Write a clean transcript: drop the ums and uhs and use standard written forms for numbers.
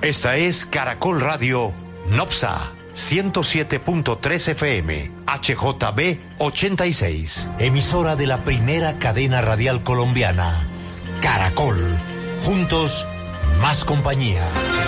Esta es Caracol Radio Nopsa 107.3 FM, HJB 86. Emisora de la primera cadena radial colombiana, Caracol. Juntos, más compañía.